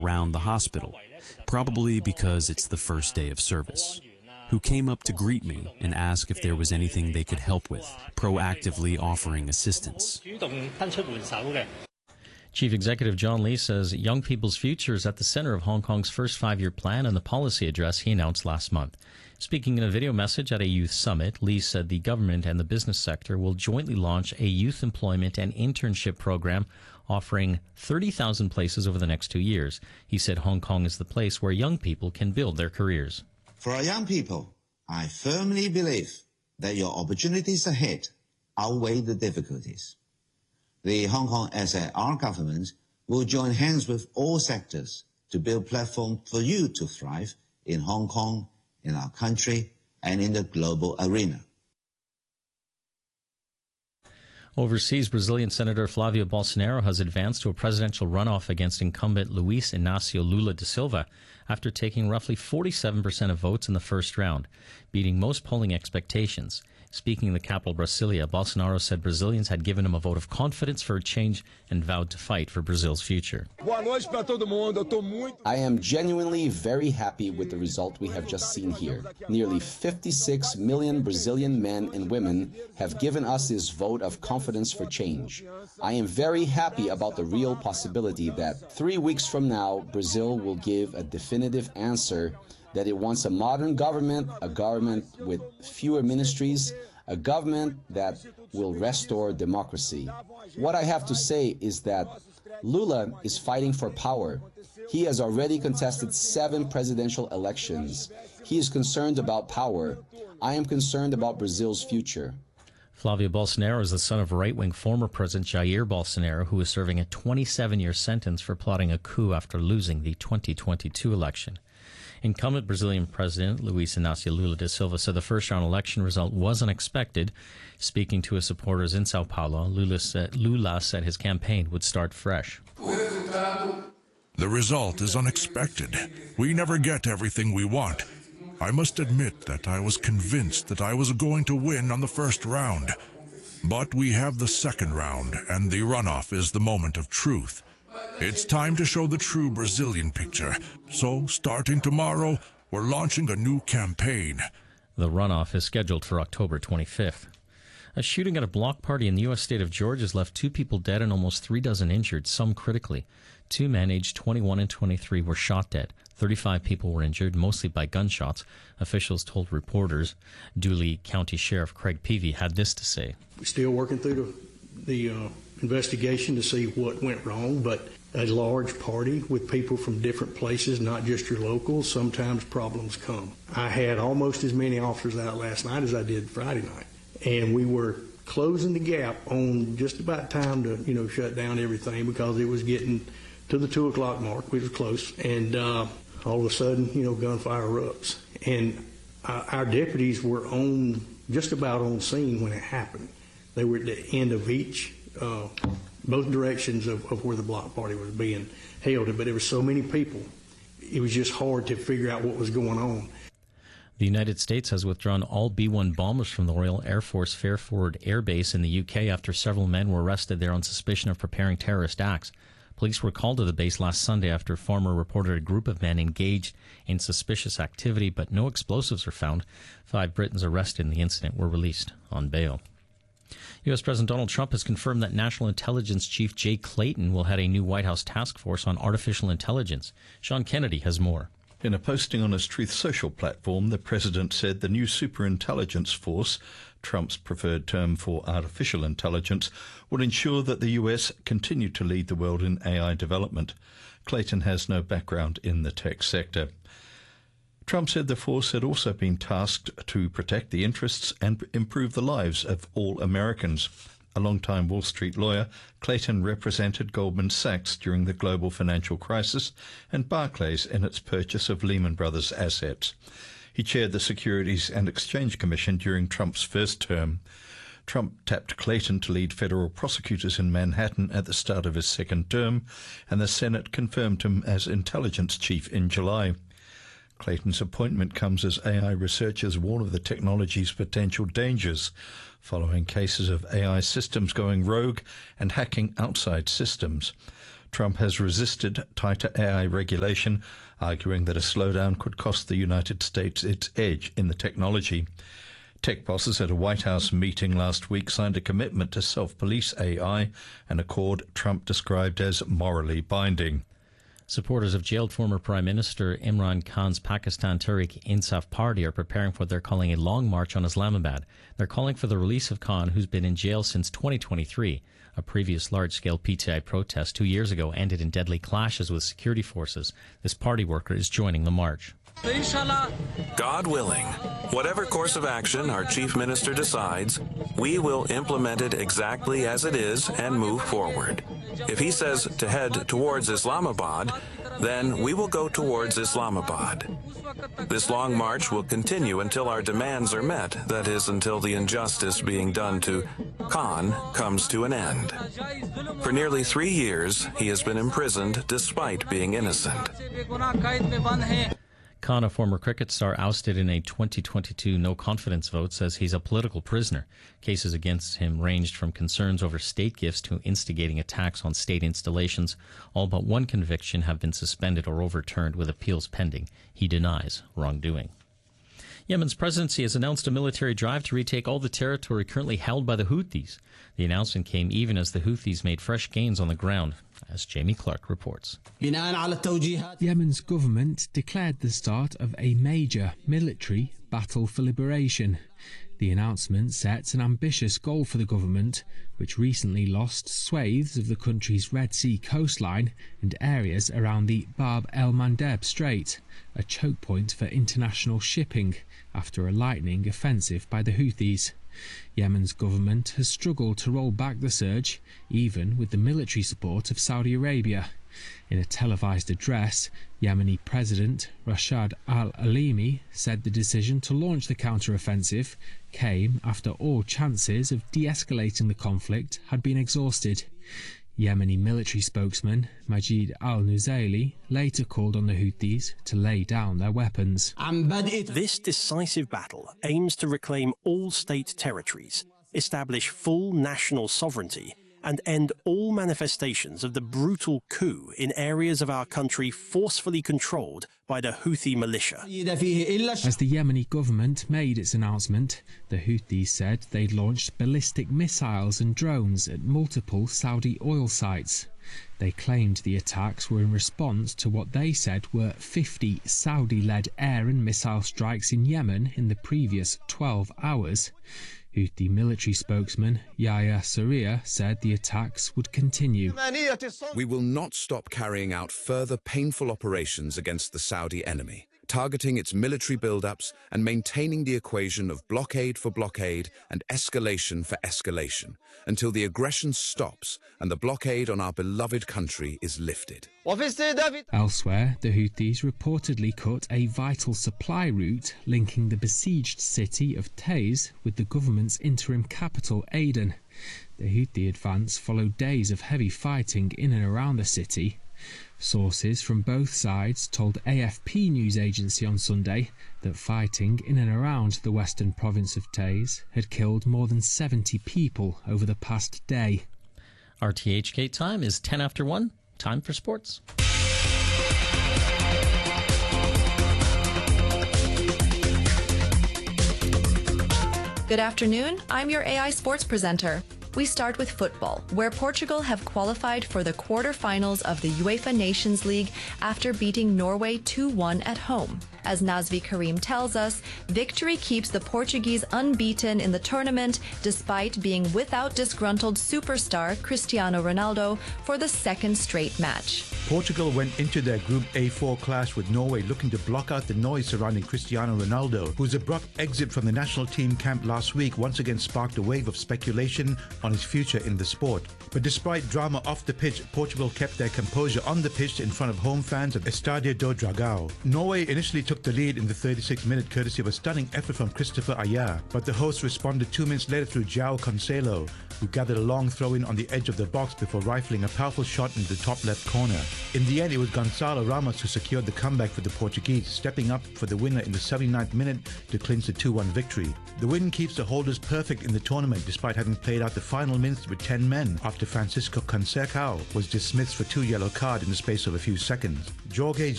around the hospital, probably because it's the first day of service, who came up to greet me and ask if there was anything they could help with, proactively offering assistance. Chief Executive John Lee says young people's future is at the center of Hong Kong's first five-year plan and the policy address he announced last month. Speaking in a video message at a youth summit, Lee said the government and the business sector will jointly launch a youth employment and internship program offering 30,000 places over the next 2 years. He said Hong Kong is the place where young people can build their careers. For our young people, I firmly believe that your opportunities ahead outweigh the difficulties. The Hong Kong SAR government will join hands with all sectors to build platforms for you to thrive in Hong Kong, in our country, and in the global arena. Overseas, Brazilian Senator Flávio Bolsonaro has advanced to a presidential runoff against incumbent Luiz Inácio Lula da Silva after taking roughly 47% of votes in the first round, beating most polling expectations. Speaking in the capital, Brasilia, Bolsonaro said Brazilians had given him a vote of confidence for a change and vowed to fight for Brazil's future. I am genuinely very happy with the result we have just seen here. Nearly 56 million Brazilian men and women have given us this vote of confidence for change. I am very happy about the real possibility that 3 weeks from now, Brazil will give a definitive answer that it wants a modern government, a government with fewer ministries, a government that will restore democracy. What I have to say is that Lula is fighting for power. He has already contested 7 presidential elections. He is concerned about power. I am concerned about Brazil's future. Flávio Bolsonaro is the son of right-wing former President Jair Bolsonaro, who is serving a 27-year sentence for plotting a coup after losing the 2022 election. Incumbent Brazilian President Luiz Inácio Lula da Silva said the first-round election result was unexpected. Speaking to his supporters in Sao Paulo, Lula said his campaign would start fresh. The result is unexpected. We never get everything we want. I must admit that I was convinced that I was going to win on the first round. But we have the second round, and the runoff is the moment of truth. It's time to show the true Brazilian picture. So, starting tomorrow, we're launching a new campaign. The runoff is scheduled for October 25th. A shooting at a block party in the U.S. state of Georgia has left 2 people dead and almost 36 injured, some critically. 2 men aged 21 and 23 were shot dead. 35 people were injured, mostly by gunshots, officials told reporters. Dooley County Sheriff Craig Peavy had this to say. We're still working through the investigation to see what went wrong, but a large party with people from different places, not just your locals, sometimes problems come. I had almost as many officers out last night as I did Friday night, and we were closing the gap on just about time to, shut down everything because it was getting to the 2 o'clock mark. We were close, and all of a sudden, gunfire erupts. And our deputies were just about on scene when it happened. They were at the end of each, both directions of where the block party was being held. But there were so many people, it was just hard to figure out what was going on. The United States has withdrawn all B-1 bombers from the Royal Air Force Fairford Air Base in the UK after several men were arrested there on suspicion of preparing terrorist acts. Police were called to the base last Sunday after Farmer reported a group of men engaged in suspicious activity, but no explosives were found. 5 Britons arrested in the incident were released on bail. U.S. President Donald Trump has confirmed that National Intelligence Chief Jay Clayton will head a new White House task force on artificial intelligence. Sean Kennedy has more. In a posting on his Truth Social platform, the president said the new superintelligence force, Trump's preferred term for artificial intelligence, would ensure that the U.S. continued to lead the world in AI development. Clayton has no background in the tech sector. Trump said the force had also been tasked to protect the interests and improve the lives of all Americans. A longtime Wall Street lawyer, Clayton represented Goldman Sachs during the global financial crisis and Barclays in its purchase of Lehman Brothers assets. He chaired the Securities and Exchange Commission during Trump's first term. Trump tapped Clayton to lead federal prosecutors in Manhattan at the start of his second term, and the Senate confirmed him as intelligence chief in July. Clayton's appointment comes as AI researchers warn of the technology's potential dangers, following cases of AI systems going rogue and hacking outside systems. Trump has resisted tighter AI regulation, arguing that a slowdown could cost the United States its edge in the technology. Tech bosses at a White House meeting last week signed a commitment to self-police AI, an accord Trump described as morally binding. Supporters of jailed former Prime Minister Imran Khan's Pakistan Tehreek-e-Insaf party are preparing for what they're calling a long march on Islamabad. They're calling for the release of Khan, who's been in jail since 2023. A previous large-scale PTI protest 2 years ago ended in deadly clashes with security forces. This party worker is joining the march. God willing, whatever course of action our chief minister decides, we will implement it exactly as it is and move forward. If he says to head towards Islamabad, then we will go towards Islamabad. This long march will continue until our demands are met, that is, until the injustice being done to Khan comes to an end. For nearly 3 years, he has been imprisoned despite being innocent. Khan, a former cricket star ousted in a 2022 no-confidence vote, says he's a political prisoner. Cases against him ranged from concerns over state gifts to instigating attacks on state installations. All but one conviction have been suspended or overturned, with appeals pending. He denies wrongdoing. Yemen's presidency has announced a military drive to retake all the territory currently held by the Houthis. The announcement came even as the Houthis made fresh gains on the ground, as Jamie Clark reports. Yemen's government declared the start of a major military battle for liberation. The announcement sets an ambitious goal for the government, which recently lost swathes of the country's Red Sea coastline and areas around the Bab el-Mandeb Strait, a choke point for international shipping after a lightning offensive by the Houthis. Yemen's government has struggled to roll back the surge, even with the military support of Saudi Arabia. In a televised address, Yemeni President Rashad al-Alimi said the decision to launch the counter-offensive came after all chances of de-escalating the conflict had been exhausted. Yemeni military spokesman Majid al-Nuzaili later called on the Houthis to lay down their weapons. This decisive battle aims to reclaim all state territories, establish full national sovereignty, and end all manifestations of the brutal coup in areas of our country forcefully controlled by the Houthi militia. As the Yemeni government made its announcement, the Houthis said they'd launched ballistic missiles and drones at multiple Saudi oil sites. They claimed the attacks were in response to what they said were 50 Saudi-led air and missile strikes in Yemen in the previous 12 hours. Houthi military spokesman Yahya Sarriya said the attacks would continue. We will not stop carrying out further painful operations against the Saudi enemy, targeting its military buildups and maintaining the equation of blockade for blockade and escalation for escalation, until the aggression stops and the blockade on our beloved country is lifted. Elsewhere, the Houthis reportedly cut a vital supply route linking the besieged city of Taiz with the government's interim capital, Aden. The Houthi advance followed days of heavy fighting in and around the city. Sources from both sides told AFP news agency on Sunday that fighting in and around the western province of Taiz had killed more than 70 people over the past day. RTHK time is 10 after 1. Time for sports. Good afternoon, I'm your AI sports presenter. We start with football, where Portugal have qualified for the quarter-finals of the UEFA Nations League after beating Norway 2-1 at home. As Nazvi Karim tells us, victory keeps the Portuguese unbeaten in the tournament despite being without disgruntled superstar Cristiano Ronaldo for the second straight match. Portugal went into their Group A4 clash with Norway looking to block out the noise surrounding Cristiano Ronaldo, whose abrupt exit from the national team camp last week once again sparked a wave of speculation on his future in the sport. But despite drama off the pitch, Portugal kept their composure on the pitch in front of home fans at Estádio do Dragão. Norway initially took the lead in the 36th minute courtesy of a stunning effort from Christopher Ajer, but the hosts responded 2 minutes later through João Cancelo. who gathered a long throw-in on the edge of the box before rifling a powerful shot into the top left corner. In the end, it was Gonçalo Ramos who secured the comeback for the Portuguese, stepping up for the winner in the 79th minute to clinch the 2-1 victory. The win keeps the holders perfect in the tournament despite having played out the final minutes with 10 men after Francisco Conceição was dismissed for 2 yellow cards in the space of a few seconds. Jorge